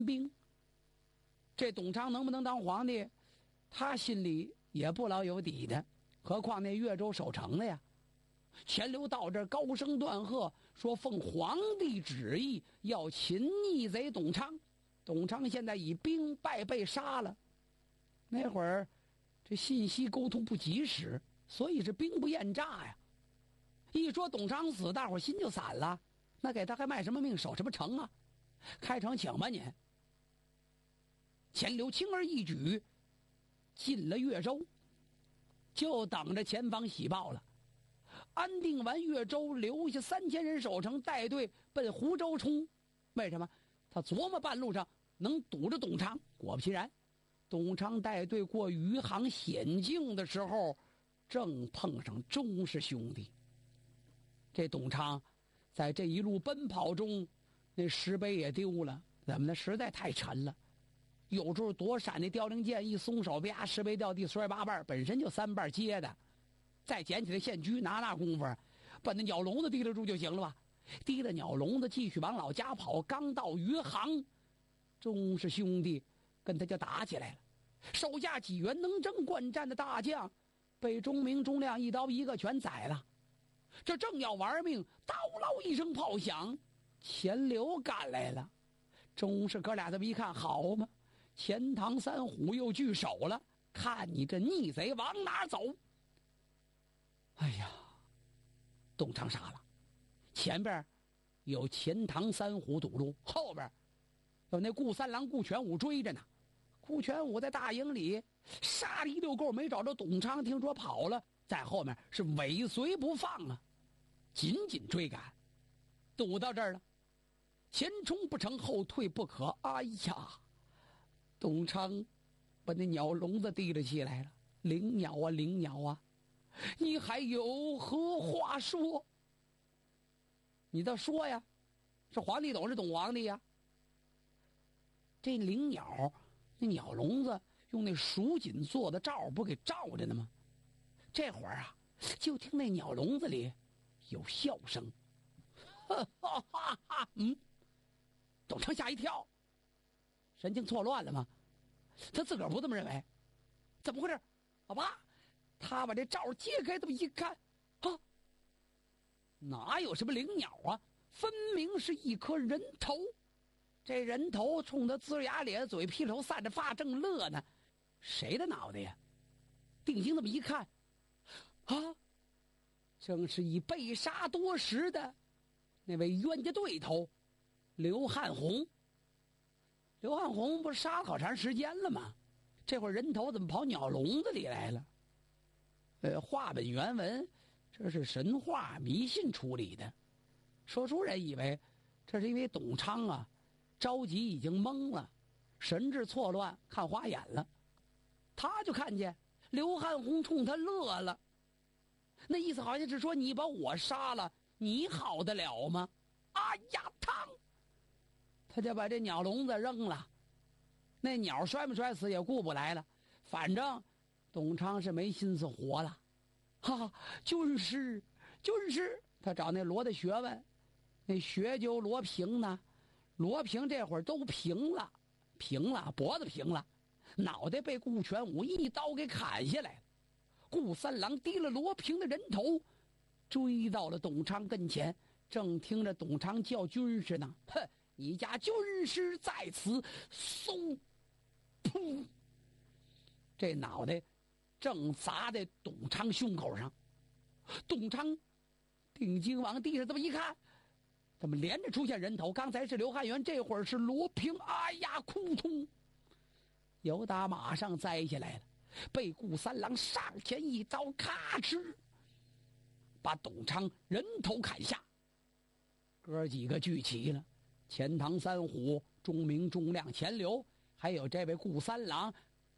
兵。这董昌能不能当皇帝，他心里也不老有底的，何况那越州守城的呀。钱镠到这儿高声断喝，说奉皇帝旨意要擒逆贼董昌。董昌现在以兵败被杀了。那会儿这信息沟通不及时，所以是兵不厌诈呀。一说董昌死，大伙心就散了，那给他还卖什么命守什么城啊？开城请吧您。钱镠轻而易举进了越州，就等着前方喜报了。安定完越州，留下3000人守城，带队奔湖州冲。为什么？他琢磨半路上能堵着董昌。果不其然，董昌带队过余杭险境的时候，正碰上钟氏兄弟。这董昌在这一路奔跑中，那石碑也丢了。怎么呢？实在太沉了。有时候躲闪那凋零剑一松手，啪，石碑掉地碎8瓣，本身就3瓣接的。再捡起来现狙，拿那功夫把那鸟笼子提得住就行了吧。提了鸟笼子继续往老家跑，刚到余杭，钟氏兄弟跟他就打起来了。手下几员能征惯战的大将被钟明钟亮一刀一个全宰了。这正要玩命，叨唠一声炮响，钱镠赶来了。钟氏哥俩这么一看，好嘛，钱塘三虎又聚首了，看你这逆贼往哪走。哎呀，董昌傻了，前边有钱塘三虎堵路，后边有那顾三郎顾全武追着呢。顾全武在大营里杀了一溜够，没找着董昌，听说跑了，在后面是尾随不放啊，紧紧追赶。堵到这儿了，前冲不成后退不可。哎呀，董昌把那鸟笼子提了起来了。灵鸟啊灵鸟啊，你还有何话说？你倒说呀，是皇帝懂是懂皇帝呀？这灵鸟那鸟笼子用那蜀锦做的罩不给罩着呢吗？这会儿啊，就听那鸟笼子里有笑声，哈哈哈哈！董昌吓一跳，神经错乱了吗？他自个儿不这么认为，怎么回事？好吧，他把这罩揭开，这么一看，啊，哪有什么灵鸟啊？分明是一颗人头。这人头冲他龇牙咧嘴，披头散着发，正乐呢。谁的脑袋呀？定睛这么一看，啊，正是已被杀多时的那位冤家对头刘汉宏。刘汉宏不是杀了好长时间了吗？这会儿人头怎么跑鸟笼子里来了？话本原文这是神话迷信处理的。说书人以为这是因为董昌啊着急已经懵了，神志错乱，看花眼了。他就看见刘汉宏冲他乐了，那意思好像是说你把我杀了，你好得了吗？哎呀，烫！他就把这鸟笼子扔了。那鸟摔没摔死也顾不来了，反正董昌是没心思活了。哈，军师，他找那罗的学问，那学究罗平呢？罗平这会儿都平了，脖子平了，脑袋被顾全武一刀给砍下来了。顾三郎提了罗平的人头，追到了董昌跟前，正听着董昌叫军师呢。哼，你家军师在此！嗖，噗，这脑袋正砸在董昌胸口上。董昌定睛往地上这么一看，怎么连着出现人头？刚才是刘汉元，这会儿是罗平。哎呀，扑通！由打马上栽下来了，被顾三郎上前一刀，咔哧，把董昌人头砍下。哥几个聚齐了，钱塘三虎、钟明、钟亮、钱镠，还有这位顾三郎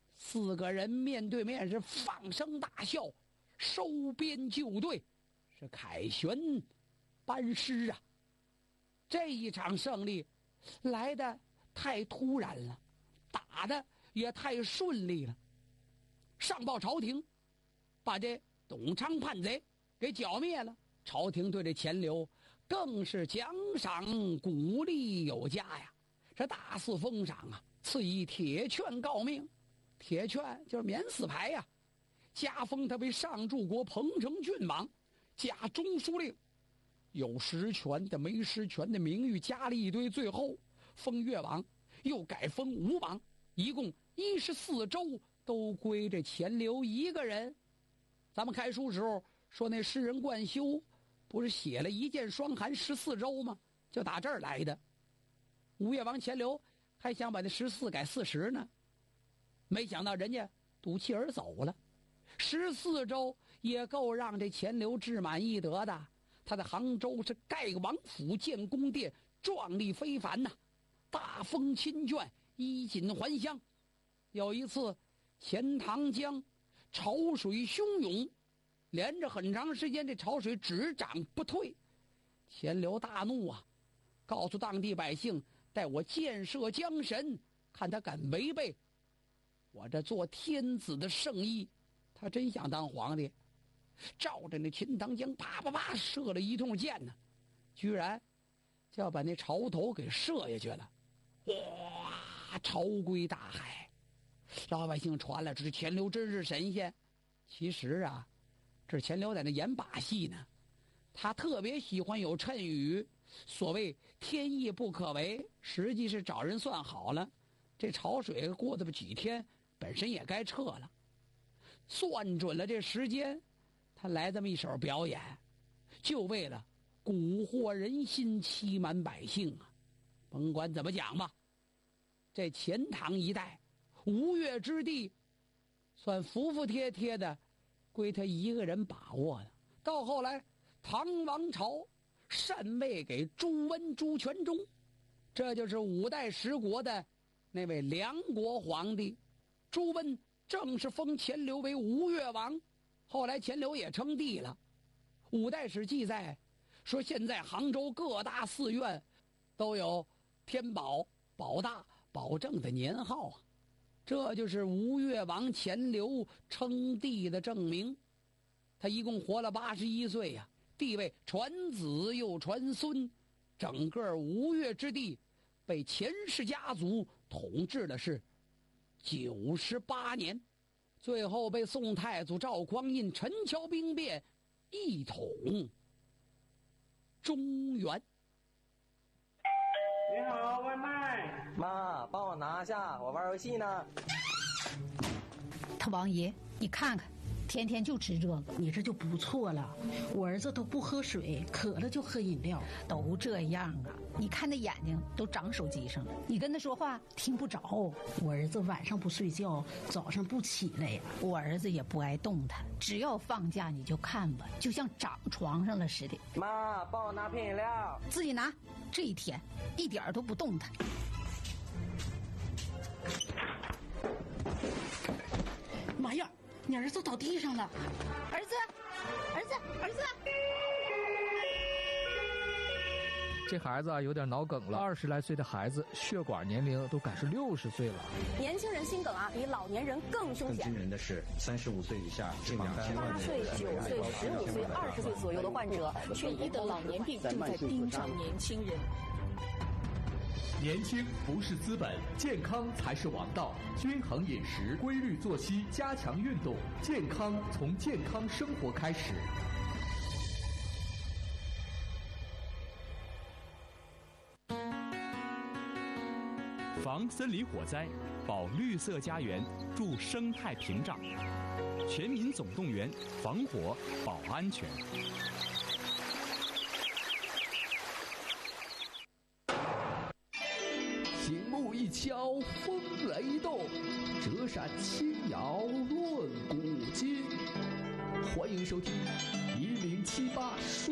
，4个人面对面是放声大笑，收编就队，是凯旋班师啊！这一场胜利来得太突然了，打得也太顺利了。上报朝廷，把这董昌叛贼给剿灭了。朝廷对这钱镠更是奖赏鼓励有加呀。 这大肆封赏啊，赐以铁券诰命。铁券就是免死牌呀，加封他为上柱国彭城郡王，加中书令，有实权的没实权的名誉加了一堆，最后封越王，又改封吴王，一共14州都归这钱镠一个人。咱们开书时候说那诗人冠休不是写了一箭双寒14州吗？就打这儿来的。吴越王钱镠还想把那14改40呢，没想到人家赌气而走了。14州也够让这钱镠志满意得的。他在杭州是盖王府建宫殿，壮丽非凡呐，大封亲眷，衣锦还乡。有一次钱塘江潮水汹涌，连着很长时间这潮水只涨不退。钱镠大怒啊，告诉当地百姓，待我建设江神，看他敢违背我这做天子的圣意。他真想当皇帝，照着那钱塘江啪啪啪射了一通箭呢，居然就要把那潮头给射下去了。哇，潮归大海。老百姓传了，这钱镠真是神仙。其实啊，这钱镠在那演把戏呢，他特别喜欢有谶语，所谓天意不可违，实际是找人算好了，这潮水过这么几天本身也该撤了，算准了这时间，他来这么一手表演，就为了蛊惑人心，欺瞒百姓啊。甭管怎么讲吧，这钱塘一带吴越之地算服服帖帖的归他一个人把握的。到后来唐王朝禅位给朱温朱全忠，这就是5代10国的那位梁国皇帝。朱温正是封钱镠为吴越王，后来钱镠也称帝了。5代史记载说，现在杭州各大寺院都有天宝、保大、保正的年号啊，这就是吴越王钱镠称帝的证明。他一共活了81岁呀，地位传子又传孙，整个吴越之地被钱氏家族统治的是98年，最后被宋太祖赵匡胤陈桥兵变一统中原。 你好，外卖。 妈，帮我拿下，我玩游戏呢。 他王爷，你看看，天天就吃这个， 你这就不错了。我儿子都不喝水，渴了就喝饮料， 都这样啊。你看那眼睛都长手机上了，你跟他说话听不着。 我儿子晚上不睡觉，早上不起来呀。 我儿子也不爱动弹，只要放假你就看吧，就像长床上了似的。 妈，帮我拿瓶饮料。 自己拿，这一天一点都不动弹。 妈呀，你儿子倒地上了！ 儿子，儿子，儿子！ 这孩子啊有点脑梗了，20来岁的孩子，血管年龄都赶是60岁了。 年轻人心梗啊，比老年人更凶险。 更惊人的是，35岁以下近2000万人 ，8岁、9岁、15岁、20岁左右的患者，却也得老年病，正在盯上年轻人。 年轻不是资本，健康才是王道。均衡饮食，规律作息，加强运动，健康从健康生活开始。 防森林火灾，保绿色家园，筑生态屏障。全民总动员，防火保安全。 醒目一敲风雷动，折扇轻摇论古今。欢迎收听1078说。